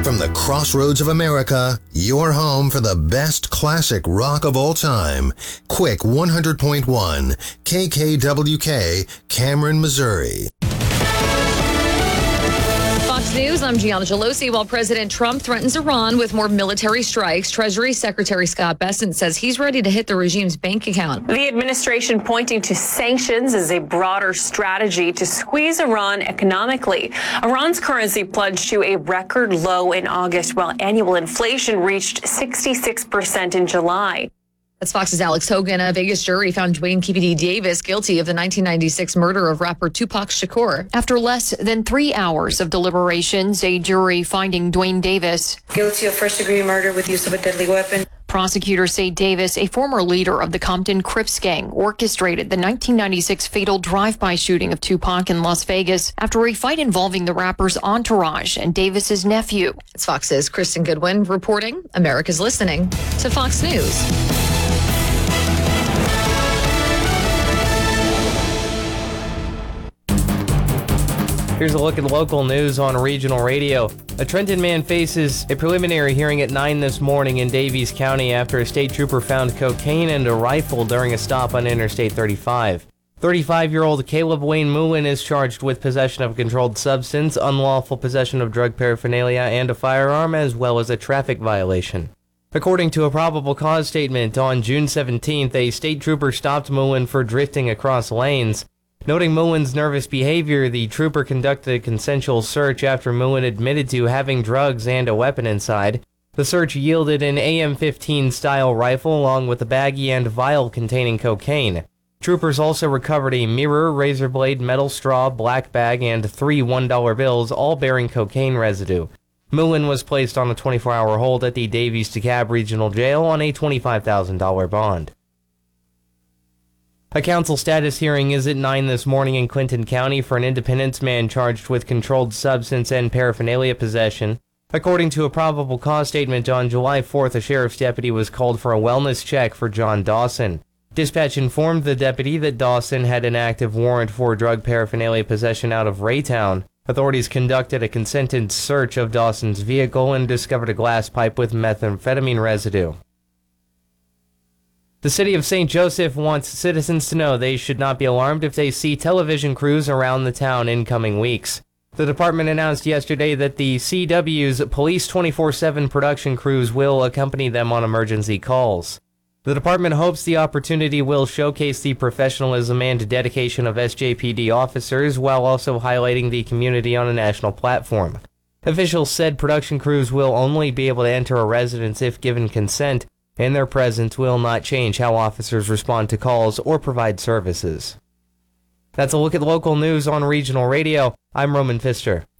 From the crossroads of America, your home for the best classic rock of all time. Quick 100.1 KKWK, Cameron, Missouri. Fox News, I'm Gianna Gelosi. While President Trump threatens Iran with more military strikes, Treasury Secretary Scott Bessent says he's ready to hit the regime's bank account. The administration pointing to sanctions as a broader strategy to squeeze Iran economically. Iran's currency plunged to a record low in August, while annual inflation reached 66% in July. That's Fox's Alex Hogan. A Vegas jury found Duane "Keepy" Davis guilty of the 1996 murder of rapper Tupac Shakur. After less than 3 hours of deliberations, a jury finding Duane Davis guilty of first-degree murder with use of a deadly weapon. Prosecutors say Davis, a former leader of the Compton Crips gang, orchestrated the 1996 fatal drive-by shooting of Tupac in Las Vegas after a fight involving the rapper's entourage and Davis's nephew. It's Fox's Kristen Goodwin reporting. America's listening to Fox News. Here's a look at local news on regional radio. A Trenton man faces a preliminary hearing at 9 this morning in Davies County after a state trooper found cocaine and a rifle during a stop on Interstate 35. 35-year-old Caleb Wayne Mullen is charged with possession of a controlled substance, unlawful possession of drug paraphernalia, and a firearm, as well as a traffic violation. According to a probable cause statement, on June 17th, a state trooper stopped Mullen for drifting across lanes. Noting Mullen's nervous behavior, the trooper conducted a consensual search after Mullen admitted to having drugs and a weapon inside. The search yielded an AM-15 style rifle along with a baggie and vial containing cocaine. Troopers also recovered a mirror, razor blade, metal straw, black bag, and 3 $1 bills, all bearing cocaine residue. Mullen was placed on a 24-hour hold at the Davies-DeKalb Regional Jail on a $25,000 bond. A council status hearing is at 9 this morning in Clinton County for an Independence man charged with controlled substance and paraphernalia possession. According to a probable cause statement, on July 4th, a sheriff's deputy was called for a wellness check for John Dawson. Dispatch informed the deputy that Dawson had an active warrant for drug paraphernalia possession out of Raytown. Authorities conducted a consented search of Dawson's vehicle and discovered a glass pipe with methamphetamine residue. The city of St. Joseph wants citizens to know they should not be alarmed if they see television crews around the town in coming weeks. The department announced yesterday that the CW's Police 24/7 production crews will accompany them on emergency calls. The department hopes the opportunity will showcase the professionalism and dedication of SJPD officers while also highlighting the community on a national platform. Officials said production crews will only be able to enter a residence if given consent, and their presence will not change how officers respond to calls or provide services. That's a look at local news on regional radio. I'm Roman Pfister.